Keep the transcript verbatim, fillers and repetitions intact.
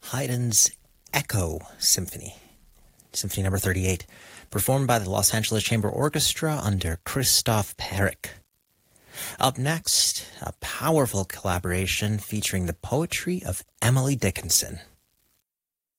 Haydn's Echo Symphony, Symphony number thirty-eight, performed by the Los Angeles Chamber Orchestra under Christoph Perrick. Up next, a powerful collaboration featuring the poetry of Emily Dickinson.